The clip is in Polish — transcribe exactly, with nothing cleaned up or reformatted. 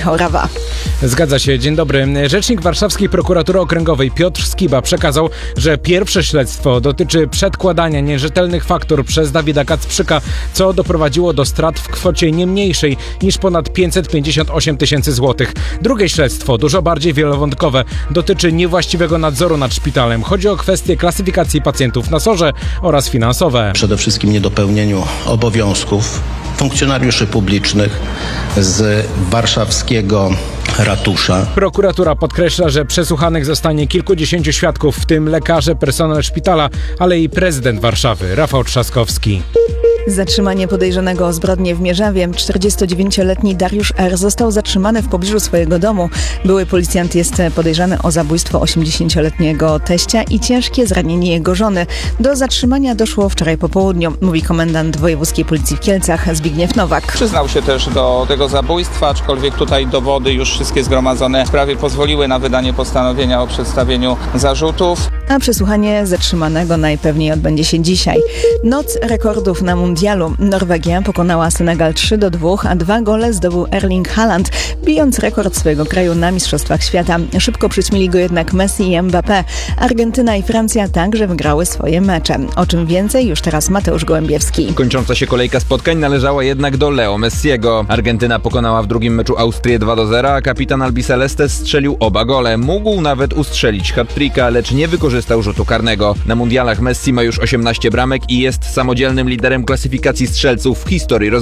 Michał Rawa. Zgadza się, dzień dobry. Rzecznik Warszawskiej Prokuratury Okręgowej Piotr Skiba przekazał, że pierwsze śledztwo dotyczy przedkładania nierzetelnych faktur przez Dawida Kacprzyka, co doprowadziło do strat w kwocie nie mniejszej niż ponad pięćset pięćdziesiąt osiem tysięcy złotych. Drugie śledztwo, dużo bardziej wielowątkowe, dotyczy niewłaściwego nadzoru nad szpitalem. Chodzi o kwestie klasyfikacji pacjentów na sorze oraz finansowe. Przede wszystkim niedopełnieniu obowiązków funkcjonariuszy publicznych z warszawskiego ratusza. Prokuratura podkreśla, że przesłuchanych zostanie kilkudziesięciu świadków, w tym lekarze, personel szpitala, ale i prezydent Warszawy, Rafał Trzaskowski. Zatrzymanie podejrzanego o zbrodnię w Mierzawie. czterdziestodziewięcioletni Dariusz R. został zatrzymany w pobliżu swojego domu. Były policjant jest podejrzany o zabójstwo osiemdziesięcioletniego teścia i ciężkie zranienie jego żony. Do zatrzymania doszło wczoraj po południu, mówi komendant Wojewódzkiej Policji w Kielcach Zbigniew Nowak. Przyznał się też do tego zabójstwa, aczkolwiek tutaj dowody już wszystkie zgromadzone w sprawie pozwoliły na wydanie postanowienia o przedstawieniu zarzutów. A przesłuchanie zatrzymanego najpewniej odbędzie się dzisiaj. Noc rekordów na mundialu. Norwegia pokonała Senegal trzy do dwóch, a dwa gole zdobył Erling Haaland, bijąc rekord swojego kraju na Mistrzostwach Świata. Szybko przyćmili go jednak Messi i Mbappé. Argentyna i Francja także wygrały swoje mecze. O czym więcej już teraz Mateusz Gołębiewski. Kończąca się kolejka spotkań należała jednak do Leo Messiego. Argentyna pokonała w drugim meczu Austrię dwa do zera, a kapitan Albiceleste strzelił oba gole. Mógł nawet ustrzelić hat-tricka, lecz nie wykorzystał rzutu karnego. Na mundialach Messi ma już osiemnaście bramek i jest samodzielnym liderem klasyfikacji strzelców w historii rozgrywki.